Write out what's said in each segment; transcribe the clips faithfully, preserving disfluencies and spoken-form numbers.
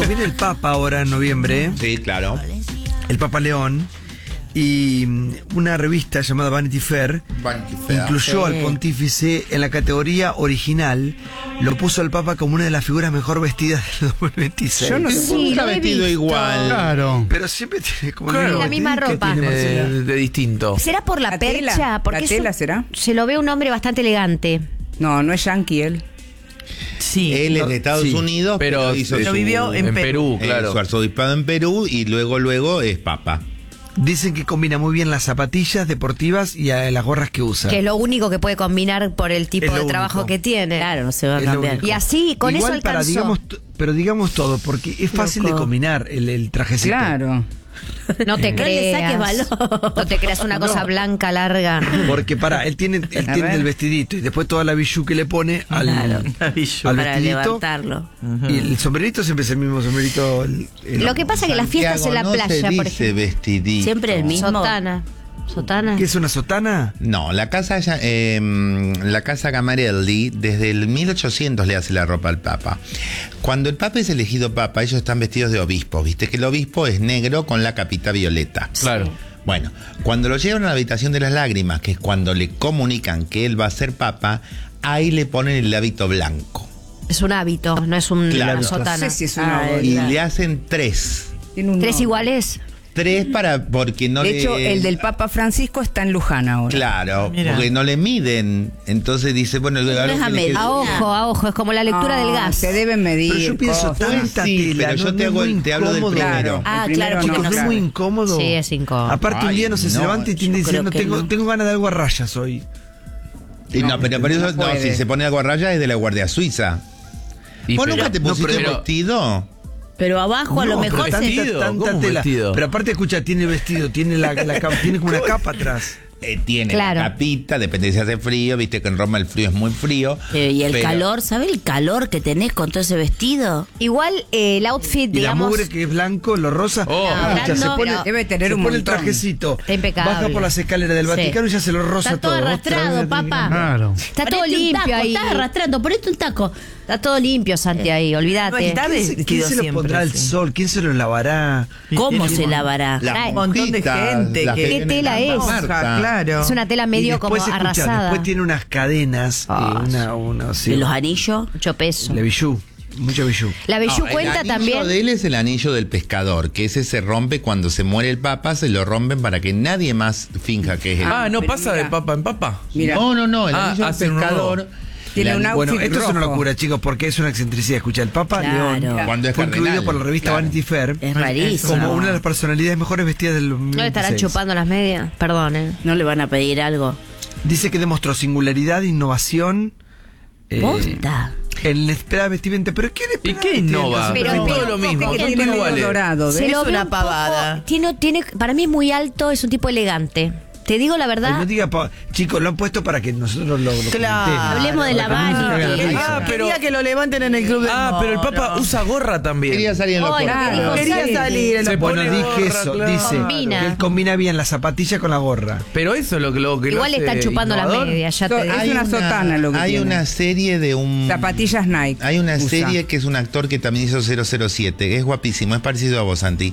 viene el Papa ahora en noviembre. Sí, claro. El Papa León. Y una revista llamada Vanity Fair, Vanity Fair. incluyó Sí. al pontífice en la categoría original. Lo puso al Papa como una de las figuras mejor vestidas del dos mil veintiséis. Yo no Sí, sé por qué lo está he vestido visto. igual. Claro. Pero siempre tiene como Claro. el mismo La misma vestido que ropa. tiene Marcela. de, de distinto. ¿Será por la, La percha? tela. Porque ¿La es tela un- será? Se lo ve un hombre bastante elegante. No, no es yankee él. Sí. Él es de Estados Sí, Unidos, pero, pero hizo pero su- vivió en Perú, eh, claro. su arzobispado en Perú y luego luego es papa. Dicen que combina muy bien las zapatillas deportivas y a las gorras que usa. Que es lo único que puede combinar por el tipo Es de lo trabajo único. que tiene. Claro, no se va a Es lo cambiar. único. Y así, con Igual eso para, alcanzó. digamos, t- pero digamos todo, porque es fácil Loco. de combinar el, el trajecito. Claro. No te No le creas. saques valor. No te creas una cosa blanca, larga. Porque para, él tiene, él A tiene ver. el vestidito y después toda la bijú que le pone al, Claro. al Para vestidito. levantarlo. Y el sombrerito siempre es el mismo sombrerito. el- el- Lo que pasa es que las fiestas en la Santiago, no playa, se por dice ejemplo. vestidito. Siempre el mismo. Sotana. Sotana. ¿Qué es una sotana? No, la casa ya- eh, la casa Gamarelli desde el mil ochocientos le hace la ropa al Papa. Cuando el Papa es elegido Papa, ellos están vestidos de obispos. Viste que el obispo es negro con la capita violeta. Claro. Bueno, cuando lo llevan a la habitación de las lágrimas, que es cuando le comunican que él va a ser Papa, ahí le ponen el hábito blanco. Es un hábito, no es un, Claro. una No sotana. sé si es una. Ah, Y Claro. le hacen tres. Tiene un ¿Tres nombre. iguales? Tres para, porque no De le... hecho, el del Papa Francisco está en Luján ahora. Claro, Mira. porque no le miden. Entonces dice, bueno, no algo es a que le medir. quede- A ojo, a ojo, es como la lectura Ah, del gas. Se deben medir. Pero yo pienso cosas. tanta Sí, tela. pero yo no- te no hago es el- muy te hablo del incómodo. primero. Ah, El primero claro, Chicos, porque no no es sabe. muy incómodo. Sí, es incómodo. Aparte un Ay, día no sé, se no, levanta y yo tiene creo diciendo, que tengo, no. tengo ganas de algo a rayas hoy. Y no, pero por eso, no no, puede. si se pone algo a raya es de la Guardia Suiza. Y ¿Vos pero- nunca te no, pusiste pero- vestido? Pero abajo a lo No, pero mejor tanta, se... vestido, tanta ¿cómo tela. vestido? Pero aparte, escucha, tiene vestido, tiene la, la capa- tiene como una capa atrás. Eh, tiene Claro. la capita, depende si hace frío, viste que en Roma el frío es muy frío. Eh, y el pero- calor, ¿sabes el calor que tenés con todo ese vestido? Igual eh, el outfit, Y la digamos. mugre que es blanco, lo rosa. Oh. escucha, se No, pone, pero- Debe tener se un pone el montón. trajecito. Está impecable. Baja por las escaleras del Sí. Vaticano y ya se lo rosa Está todo todo. Otra arrastrado, vez, papá. Claro. Está todo Ponete un limpio taco, ahí. Estás arrastrando, ponete un taco. Está todo limpio, Santi, ahí, olvídate. está ¿Quién se, quién vestido se lo siempre pondrá al así. sol? ¿Quién se lo lavará? ¿Cómo se lavará? Las Trae. Un montón de monjitas, gente las que- que ¿Qué vienen tela a es? Marta. Claro. Es una tela Y medio después, como escucha, arrasada. después tiene unas cadenas. Ah, y una, una, sí, ¿De los anillos? Mucho peso. La bijú. Mucho bijú. La Bellú No, cuenta el también. anillo de él es el anillo del pescador, que ese se rompe cuando se muere el papa, se lo rompen para que nadie más finja que es él. Ah, ¿no pero pasa mira. de papa en papa? Mira. No, no, no, el Ah, anillo del hacen un pescador. robo. Tiene el un ani- outfit Bueno, esto es una rojo. locura, chicos, porque es una excentricidad. Escucha, el Papa Claro. León Cuando es fue incluido cardenal, por la revista claro. Vanity Fair Es rarísimo. como una de las personalidades mejores vestidas del dos mil ¿No le estarán veintiséis. chupando las medias? Perdón, ¿eh? ¿No le van a pedir algo? Dice que demostró singularidad, innovación. eh, ¿Posta? en la esperada vestimenta. ¿Pero qué ¿Y qué innova? Pero- Pero, pero- todo lo mismo, que son tiene todos medio iguales. dorado, Se ¿ves? lo Es ve una un poco- pavada. tiene, tiene, para mí es muy alto, es un tipo elegante. Te digo la Ay, verdad. no diga, pa- chicos, lo han puesto para que nosotros lo, lo Claro. comentemos. Hablemos de la Para que no nos Vanity. caguen la risa. Ah, pero- Quería que lo levanten en el club de... Ah, pero el No, papa no. usa gorra también. Quería salir en los Ay, cuerpos. querido, Quería sí. salir en Se los Bueno, pone dije gorra, eso, claro. dice Combina. que él combina bien la zapatilla con la gorra. Pero eso es lo que lo que lo Igual le hace están chupando las innovador. medias, ya te So- digo. es una sotana lo que Hay tiene. una serie de un... Zapatillas Nike. Hay una usa. serie que es un actor que también hizo cero cero siete. Es guapísimo, es parecido a vos, Santi.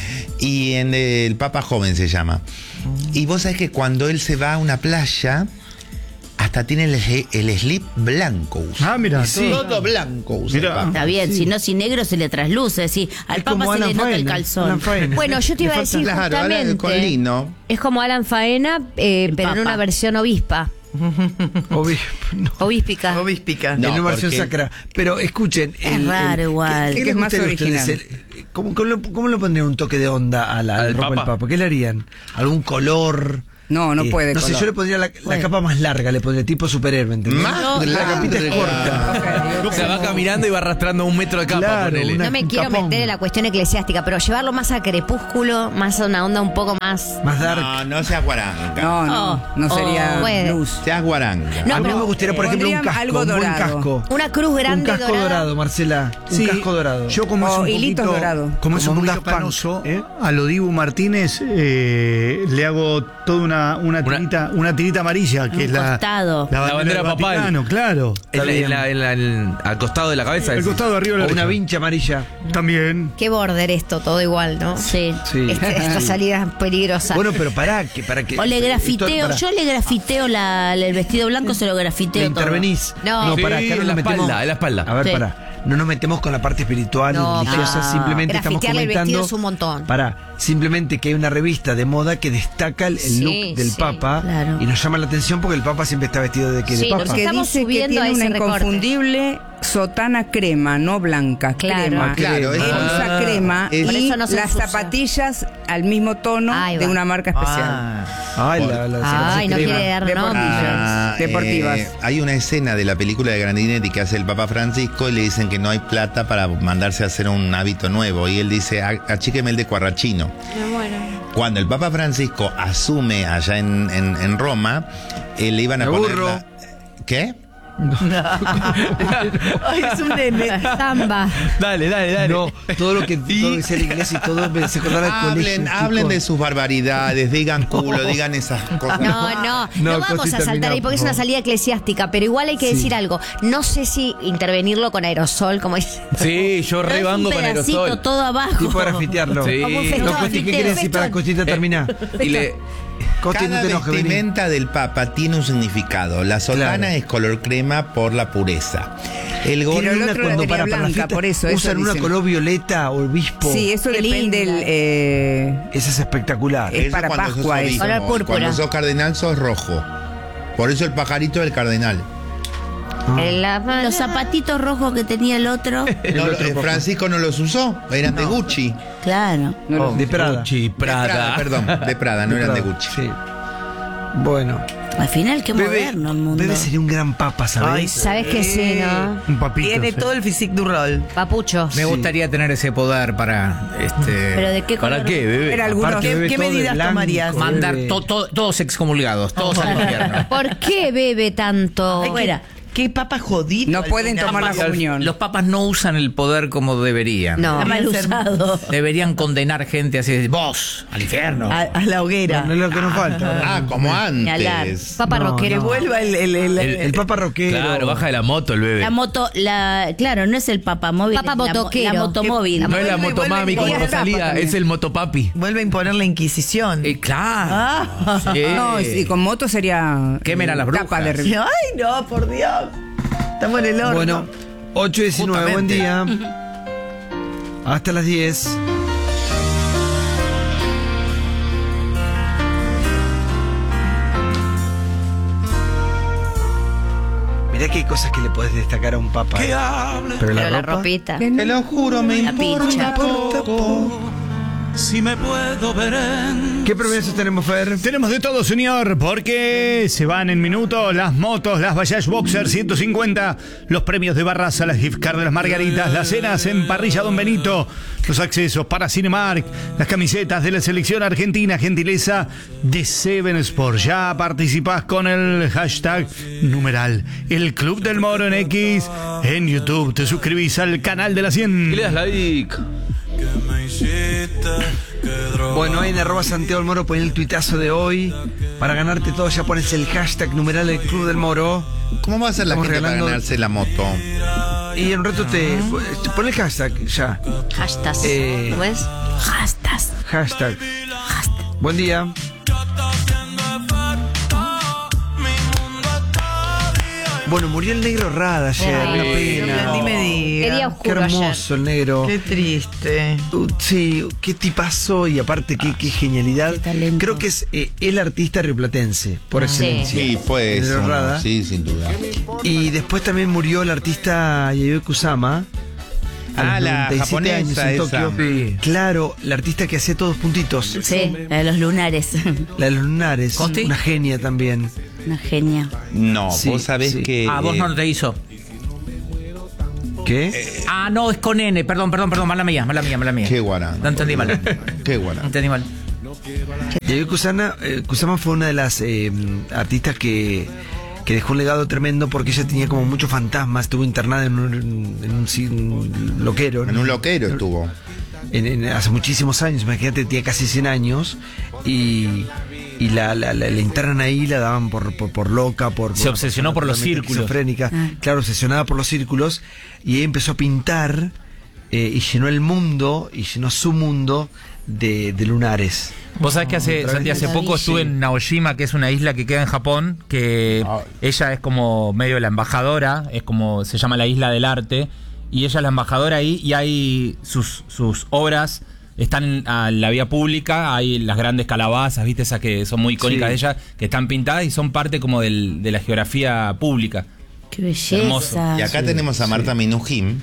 Y en El Papa Joven se llama. Y vos sabés que cuando él se va a una playa, hasta tiene el, el slip blanco. Usa. Ah, mira, Sí. Todo blanco usa Mira. el Papa. Está bien, si no, si negro se le trasluce. Si al Es papa como se le Alan nota el Faena, calzón. Alan Faena. Bueno, yo te iba a Le decir falta- Claro, ahora justamente. con lino. Es como Alan Faena, eh, El pero en Papa. una versión obispa. Obvio, no. Ovíspica. Ovíspica. No, en una versión porque- sacra. Pero escuchen. Es raro igual. ¿Qué, Que les es más gustaría a ustedes? original. El- ¿Cómo, cómo, le- cómo le pondrían un toque de onda a la, ¿Al al ropa del Papa? Papa? ¿Qué le harían? ¿Algún color? No, no puede No sé, color. yo le pondría la, la capa más larga, le pondría tipo superhéroe, ¿entendés? Más la larga. capita es corta. O sea, va caminando y va arrastrando un metro de capa, Claro, ponele. una- No me un quiero capón. meter en la cuestión eclesiástica, pero llevarlo más a crepúsculo, más a una onda un poco más. Más dark. No, no seas guaranga. No, no, Oh, no sería oh, puede. luz. Seas guaranga. No, a mí pero, me gustaría, por eh, ejemplo, un pondrían casco, algo un buen dorado. casco. Una cruz grande Un casco dorada. dorado, Marcela. Un Sí. casco dorado. Yo como es O un hilitos poquito, dorados. como es Como un un poquito Daft Punk, canoso, ¿eh? a lo Dibu Martínez eh, le hago toda una una, una, Una- tirita, una tirita amarilla, que Un es la, costado. la La bandera del papal. Vaticano, claro. En la- en la- en la- en- al costado de la cabeza. El ese. costado de arriba de la O una oreja. vincha amarilla. También. Qué border esto, todo igual, ¿no? Sí. Sí. Este- esta salida es peligrosa. Bueno, pero pará, que para que. O le esto- grafiteo, pará. yo le grafiteo la, el vestido blanco, se lo ¿Le grafiteo todo. intervenís? No. Sí, pará, acá no en nos la metemos. espalda, en la espalda. A ver, Sí. pará. No nos metemos con la parte espiritual No, y religiosa, pará. simplemente estamos Grafitearle el comentando. vestido es un montón. Pará, simplemente que hay una revista de moda que destaca el, el Sí, look del sí, Papa claro. y nos llama la atención porque el Papa siempre está vestido de que Sí, de Papa. nos Que Estamos dice que subiendo tiene a ese una recorte. inconfundible sotana crema, no blanca, Claro. crema. Ah, claro, Él eso- usa crema es- Por y eso no se las usa. zapatillas al mismo tono Ahí de va. una marca especial. Ah. Ay, la, la- Ay, no crema. quiere dar Deportivas. nombre. Ah, Deportivas. eh, hay una escena de la película de Grandinetti que hace el Papa Francisco y le dicen que no hay plata para mandarse a hacer un hábito nuevo. Y él dice, "A- achíqueme el de Cuarrachino. Cuando el Papa Francisco asume allá en, en- en Roma, eh, le iban a Me poner aburro. la- ¿Qué? Ay, es un nene. Samba. Dale, dale, dale. No, todo lo que todo lo que sea la iglesia y todo me se acordaba del colegio. Hablen, hablen de chicos. sus barbaridades, digan culo, digan esas cosas. No, no, no, No, vamos Cosi, a saltar termina, ahí porque es por una favor. salida eclesiástica, pero igual hay que Sí. decir algo. No sé si intervenirlo con aerosol, como dice. Sí, yo No es un rebango con pedacito aerosol. todo abajo. Tipo grafitearlo. Sí. Como un festón, No, Costi, ¿qué festón, quieres decir para festón. Costita terminar? Y le, Costi, no Cada te enojes, vení. vestimenta del Papa tiene un significado. La sotana Claro. es color crema por la pureza. El gorro Pero el Una otro la cuando tenía para, para la blanca, fiesta por eso, eso usan una dicen. color violeta o obispo. Sí, eso Qué depende linda. el, eh, Esa es espectacular. Es Eso para cuando sos Pascua, eso. obispo. Color púrpura. Cuando sos cardenal sos rojo. Por eso el pajarito del cardenal. En la- Los zapatitos rojos que tenía el otro. No, eh, Francisco no los usó, eran de Gucci. Claro. no Oh, de Prada. Gucci, De Prada, Prada. perdón, de Prada, no De eran de Prada, Gucci. Sí. Bueno. Al final, qué Bebe, moderno el mundo. Bebe sería un gran papa, ¿sabes? Ay, Sabes que sí, ¿no? Un papito. Tiene sí. todo el physique du rol. Papucho. Me gustaría tener ese poder para este ¿Pero de qué ¿Para color? qué, bebé? Era algunos. Aparte, ¿Qué- bebe qué todo de medidas blanco, tomarías? mandar bebe. to- to- todos excomulgados, todos al infierno. ¿Por qué bebe tanto? Ay, Fuera. ¿Qué papa jodido? No pueden tomar la Papas- comunión. Los papas no usan el poder como deberían. No. Está mal usado. Deberían condenar gente así, vos, al infierno. A, a la hoguera. No es lo que nos falta. Ah, como Señalar. antes. Papa No, rockero. Que vuelva el... el, el, El- El papa rockero. Claro, baja de la moto el bebé. La moto, la, claro, no es el papamóvil. Papa es la mo- motoquero. La motomóvil. No es la Vuelve, motomami vuelve, como vuelve. Rosalía, También. es el motopapi. Vuelve a imponer la Inquisición. Eh, claro. Ah. Sí. No, y con moto sería. Quemen a las tapa de brujas. re- Ay, no, por Dios. Estamos en el horno. Bueno, ocho y diecinueve, buen Justamente. día. Hasta las diez. Mirá que hay cosas que le podés destacar a un papa. ¿eh? Pero la Pero la ropa. ropita. Te lo juro, me La importa pincha. poco. Si me puedo ver en... ¿Qué premios tenemos, Fer? Tenemos de todo, señor, porque se van en minutos las motos, las Bayash Boxer ciento cincuenta, los premios de Barraza, las gift card de las Margaritas, las cenas en Parrilla Don Benito, los accesos para Cinemark, las camisetas de la selección argentina, gentileza de Seven Sport. Ya participás con el hashtag numeral El Club del Moro en X, en YouTube. Te suscribís al canal de la ¿Qué le das cien. like? Bueno, ahí en arroba Santiago del Moro poné el tuitazo de hoy. Para ganarte todo ya pones el hashtag numeral del Club del Moro. ¿Cómo va a ser la Estamos gente regalando- para ganarse la moto? Y en un rato te pon el hashtag ya. Hashtag. Eh, ¿Cómo es? Hashtag. Hashtag. Buen día. Bueno, murió el negro Rada ayer, Ay, una Ni pena. me Qué día digas. Qué oscuro ayer. hermoso el negro. Qué triste. Uh, sí, qué tipazo y aparte qué, qué genialidad. Qué talento. Creo que es eh, el artista rioplatense, por excelencia. Sí, fue El eso. negro Rada. Sí, sin duda. Y después también murió el artista Yayoi Kusama. A Ah, los la noventa y siete japonesa años en esa. Tokio. Sí. Claro, la artista que hacía todos puntitos. Sí, la de los lunares. La de los lunares. ¿Costi? Una genia también. Una genia. No, Sí, vos sabés sí. que. Ah, vos eh, no te hizo. ¿Qué? Ah, no, es con N. Perdón, perdón, perdón. Mala mía, mala mía, mala mía. Qué guará. No entendí mal. Qué No guará. entendí mal. Yayoi Kusama, eh, Kusama fue una de las eh, artistas que, que dejó un legado tremendo porque ella tenía como muchos fantasmas. Estuvo internada en un, en un, sí, un loquero. En un loquero estuvo. en- en- hace muchísimos años, imagínate, tenía casi cien años y, y la, la, la, la internan ahí, la daban por, por, por loca, por... Se obsesionó por los totalmente círculos. esquizofrénica. Ah. Claro, obsesionada por los círculos, y ella empezó a pintar eh, y llenó el mundo, y llenó su mundo de, de lunares. Vos sabés que hace, Otra Santi, vez. hace poco estuve en Naoshima, que es una isla que queda en Japón, que ella es como medio la embajadora, es como se llama la isla del arte, y ella es la embajadora ahí, y hay sus, sus obras están a la vía pública, hay las grandes calabazas, viste, esas que son muy icónicas Sí. de ella, que están pintadas y son parte como del, de la geografía pública. Qué belleza. Hermoso. Y acá Sí, tenemos a Marta sí. Minujín,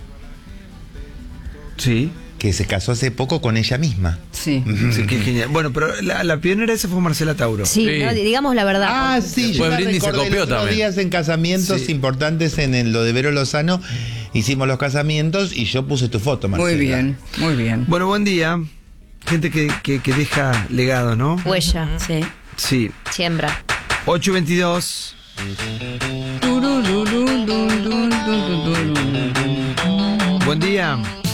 Sí. que se casó hace poco con ella misma. Sí. Sí, qué genial. Bueno, pero la, la pionera esa fue Marcela Tauro. Sí, Sí. ¿no? digamos la verdad. Ah, sí, Después yo la Britney se recordé copió los otros también. días en casamientos Sí. importantes en el- lo de Vero Lozano. Hicimos los casamientos y yo puse tu foto, Marcela. Muy bien, muy bien. Bueno, buen día. Gente que, que, que deja legado, ¿no? Huella, Sí. Sí. siembra. ocho veintidós. Buen día.